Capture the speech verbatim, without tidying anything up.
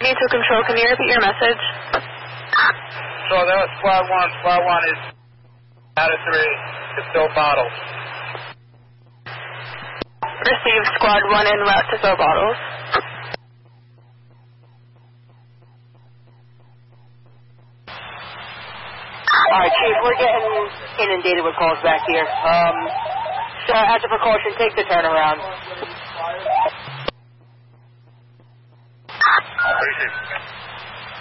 Need to control, can you repeat your message? So that was squad one. Squad one is out of three. To fill bottles. Receive squad one en route to fill bottles. Alright, Chief, we're getting inundated with calls back here. Um, so as a precaution, take the turnaround. Appreciate it.